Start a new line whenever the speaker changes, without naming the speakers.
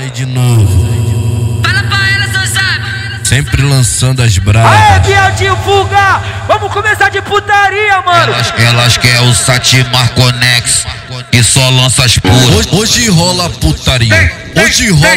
Aí de novo.
Fala pra ela, seu sabe.
Sempre lançando as bravas.
Aê, viadinho, fuga! Vamos começar de putaria, mano!
Elas quer o Satimar Conex, que só lança as puras.
Hoje rola putaria. Hoje rola